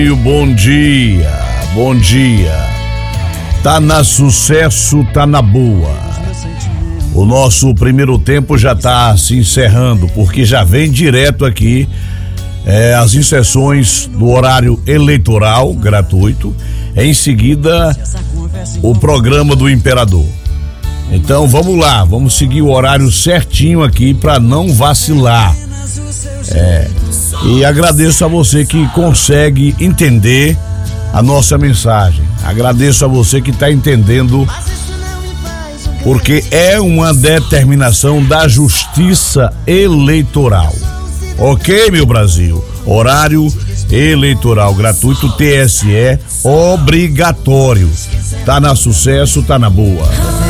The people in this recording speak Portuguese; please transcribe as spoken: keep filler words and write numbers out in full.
Bom dia, bom dia. Tá na sucesso, tá na boa. O nosso primeiro tempo já tá se encerrando, porque já vem direto aqui é, as inserções do horário eleitoral gratuito. Em seguida, o programa do Imperador. Então vamos lá, vamos seguir o horário certinho aqui para não vacilar. É, e agradeço a você que consegue entender a nossa mensagem. Agradeço a você que está entendendo, porque é uma determinação da Justiça Eleitoral. Ok, meu Brasil? Horário eleitoral gratuito, T S E obrigatório. Tá na sucesso, tá na boa.